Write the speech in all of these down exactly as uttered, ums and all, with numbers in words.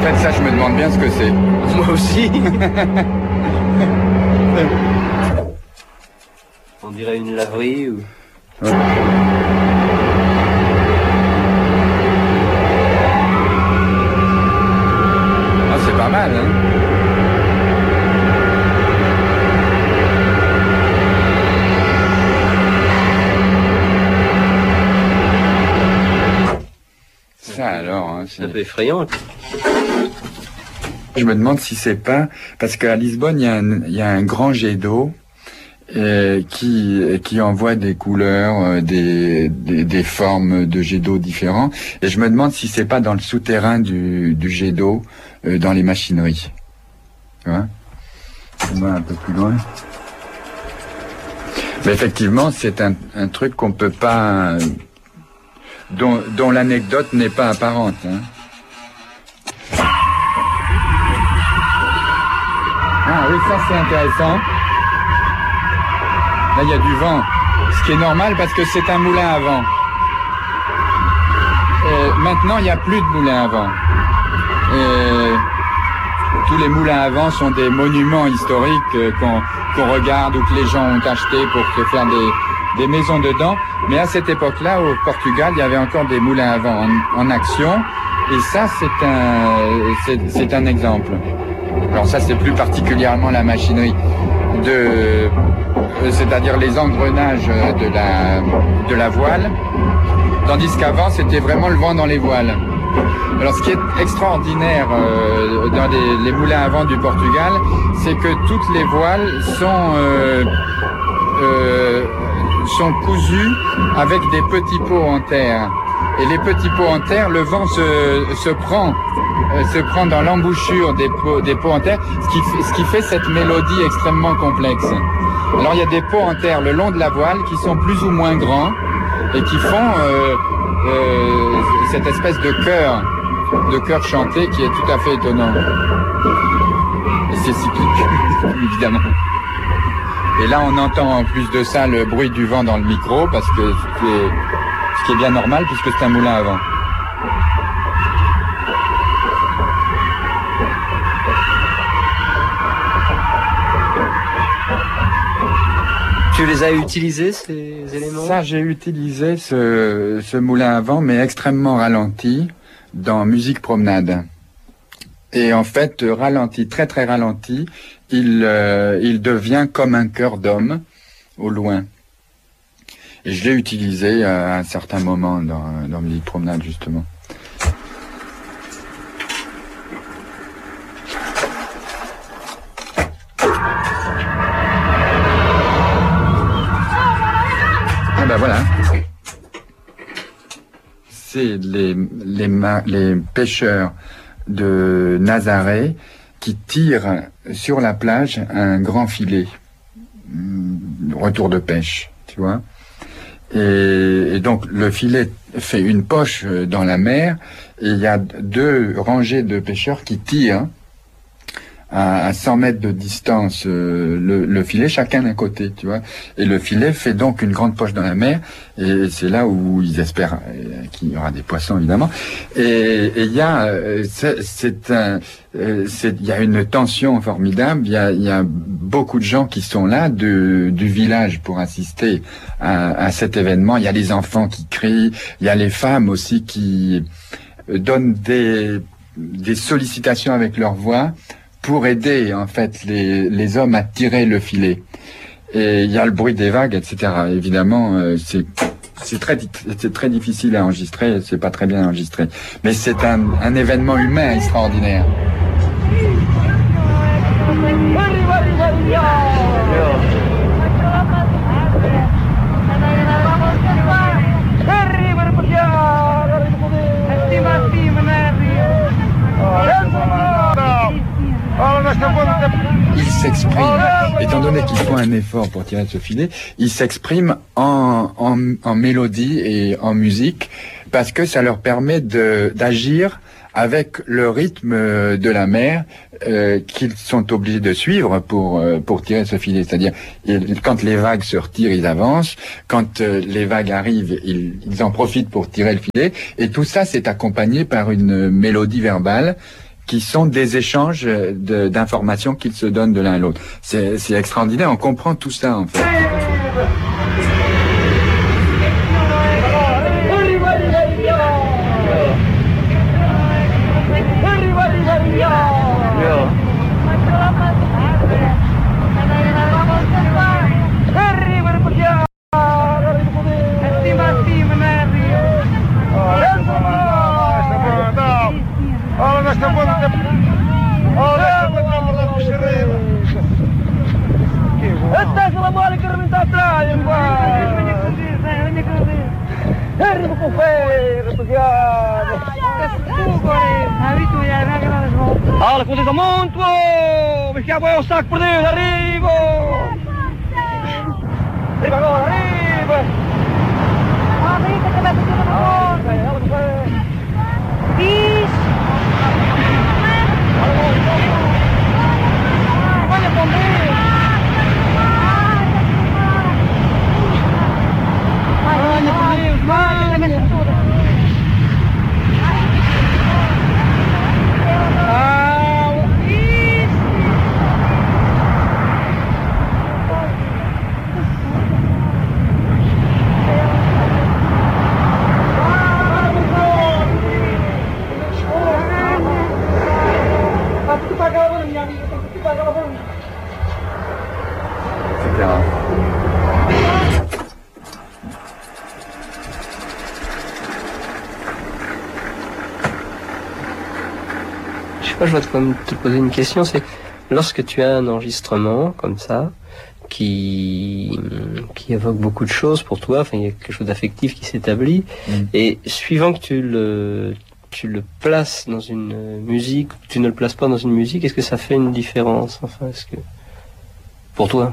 fait, ça, je me demande bien ce que c'est. Moi aussi. On dirait une laverie ou... Ouais. Ah, c'est pas mal, hein. Ça alors, hein, c'est un peu effrayant. Je me demande si c'est pas parce qu'à Lisbonne il y a un, il y a un grand jet d'eau euh, qui qui envoie des couleurs, euh, des, des des formes de jet d'eau différents. Et je me demande si c'est pas dans le souterrain du du jet d'eau, euh, dans les machineries. Tu vois ? On va un peu plus loin. Mais effectivement, c'est un un truc qu'on peut pas. Dont, dont l'anecdote n'est pas apparente. Hein. Ah oui, ça c'est intéressant. Là, il y a du vent, ce qui est normal parce que c'est un moulin à vent. Et maintenant, il n'y a plus de moulin à vent. Et tous les moulins à vent sont des monuments historiques euh, qu'on qu'on regarde ou que les gens ont achetés pour se faire des... des maisons dedans, mais à cette époque-là, au Portugal, il y avait encore des moulins à vent en, en action, et ça, c'est un, c'est, c'est un exemple. Alors ça, c'est plus particulièrement la machinerie de, euh, c'est-à-dire les engrenages de la, de la voile, tandis qu'avant, c'était vraiment le vent dans les voiles. Alors, ce qui est extraordinaire euh, dans les, les moulins à vent du Portugal, c'est que toutes les voiles sont euh, euh, sont cousus avec des petits pots en terre. Et les petits pots en terre, le vent se, se prend euh, se prend dans l'embouchure des pots, des pots en terre, ce qui, fait, ce qui fait cette mélodie extrêmement complexe. Alors il y a des pots en terre le long de la voile qui sont plus ou moins grands et qui font euh, euh, cette espèce de chœur, de chœur chanté qui est tout à fait étonnant. Et c'est cyclique, évidemment. Et là, on entend en plus de ça le bruit du vent dans le micro, parce que ce qui est, ce qui est bien normal, puisque c'est un moulin à vent. Tu les as utilisés, ces éléments ? Ça, j'ai utilisé ce, ce moulin à vent, mais extrêmement ralenti, dans Musique Promenade. Et en fait, ralenti, très très ralenti, il, euh, il devient comme un chœur d'homme, au loin. Et je l'ai utilisé à un certain moment dans, dans Musique Promenade, justement. Ah ben voilà. C'est les, les, les pêcheurs de Nazaré qui tirent sur la plage un grand filet, retour de pêche, tu vois. Et, et donc le filet fait une poche dans la mer et il y a deux rangées de pêcheurs qui tirent à, à cent mètres de distance euh, le, le filet, chacun d'un côté, tu vois. Et le filet fait donc une grande poche dans la mer et c'est là où ils espèrent euh, qu'il y aura des poissons, évidemment. Et il y a, euh, c'est, c'est un, euh, c'est, il y a une tension formidable. Il y a, il y a beaucoup de gens qui sont là de, du village pour assister à, à cet événement. Il y a les enfants qui crient, il y a les femmes aussi qui donnent des, des sollicitations avec leur voix pour aider en fait les, les hommes à tirer le filet. Et il y a le bruit des vagues, et cetera. Évidemment, euh, c'est c'est très c'est très difficile à enregistrer, c'est pas très bien enregistré. Mais c'est un, un événement humain extraordinaire. Il s'exprime, étant donné qu'il faut un effort pour tirer ce filet, il s'exprime en, en, en mélodie et en musique parce que ça leur permet de, d'agir avec le rythme de la mer euh, qu'ils sont obligés de suivre pour euh, pour tirer ce filet. C'est-à-dire, ils, quand les vagues se retirent, ils avancent. Quand euh, les vagues arrivent, ils, ils en profitent pour tirer le filet. Et tout ça, c'est accompagné par une mélodie verbale qui sont des échanges de, d'informations qu'ils se donnent de l'un à l'autre. C'est, c'est extraordinaire, on comprend tout ça en fait. Olha, com o monto! Me que o saco por Deus, arriba! Arriba agora, arriba! Arriba, que vai fazer uma volta! Isso! Olha, bombeiro! Olha, por Deus, vai! Je vois, je vais te poser une question, c'est lorsque tu as un enregistrement comme ça, qui, qui évoque beaucoup de choses pour toi, enfin il y a quelque chose d'affectif qui s'établit, mmh. et suivant que tu le, tu le places dans une musique, ou que tu ne le places pas dans une musique, est-ce que ça fait une différence, enfin, est-ce que, pour toi?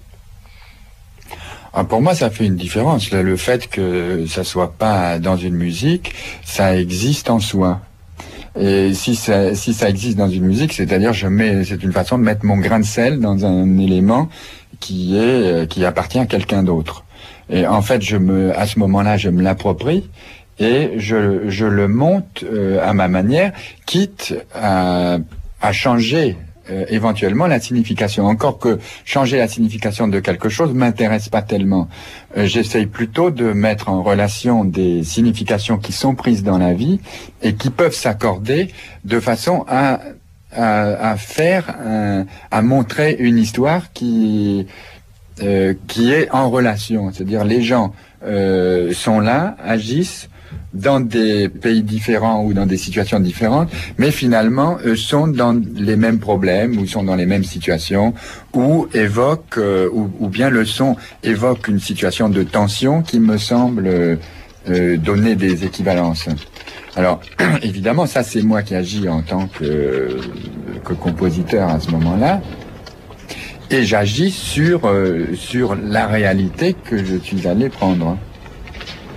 Ah, pour moi, ça fait une différence. Le fait que ça soit pas dans une musique, ça existe en soi. Et si ça, si ça existe dans une musique, c'est-à-dire je mets, c'est une façon de mettre mon grain de sel dans un élément qui est, qui appartient à quelqu'un d'autre. Et en fait, je me, à ce moment-là, je me l'approprie et je, je le monte euh, à ma manière, quitte à, à changer euh, éventuellement la signification. Encore que changer la signification de quelque chose m'intéresse pas tellement. Euh, j'essaye plutôt de mettre en relation des significations qui sont prises dans la vie et qui peuvent s'accorder de façon à, à, à faire, un, à montrer une histoire qui, euh, qui est en relation. C'est-à-dire les gens euh, sont là, agissent dans des pays différents ou dans des situations différentes, mais finalement euh, sont dans les mêmes problèmes ou sont dans les mêmes situations ou évoquent, euh, ou, ou bien le son évoque une situation de tension qui me semble euh, donner des équivalences. Alors, évidemment, ça c'est moi qui agis en tant que, que compositeur à ce moment-là, et j'agis sur, euh, sur la réalité que je suis allé prendre.